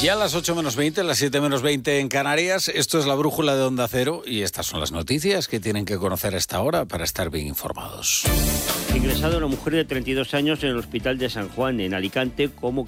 Y a las 8 menos 20, las 7 menos 20 en Canarias, esto es la brújula de Onda Cero y estas son las noticias que tienen que conocer a esta hora para estar bien informados. Ingresado una mujer de 32 años en el hospital de San Juan, en Alicante, como